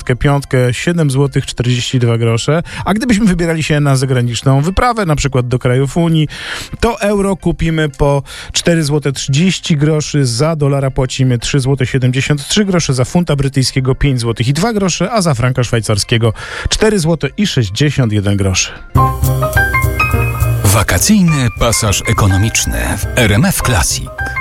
piątkę 7 zł 42 grosze, a gdybyśmy wybierali się na zagraniczną wyprawę, na przykład do krajów Unii, to euro kupimy po 4 zł 30 groszy, za dolara płacimy 3 zł 73 grosze, za funta brytyjskiego 5 zł i 2 grosze, a za franka szwajcarskiego 4 zł i 61 groszy. Wakacyjny pasaż ekonomiczny w RMF Classic.